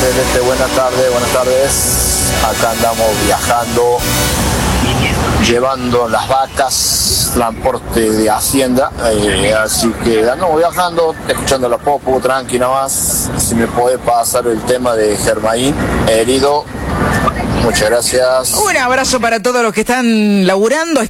Celeste, buenas tardes. Acá andamos viajando, llevando las vacas, transporte de hacienda, así que andamos viajando, escuchando la popu, tranqui nomás. Si me puede pasar el tema de Germain, herido. Muchas gracias. Un abrazo para todos los que están laburando.